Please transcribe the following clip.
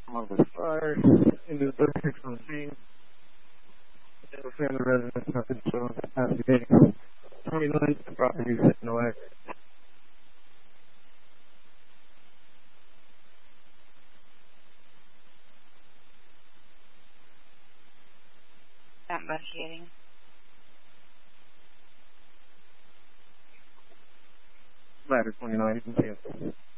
Along with fire into the 36 on the scene. Single family residence, nothing shown investigating. 29, the property is taken away. Investigating. Ladder 29, you can see it.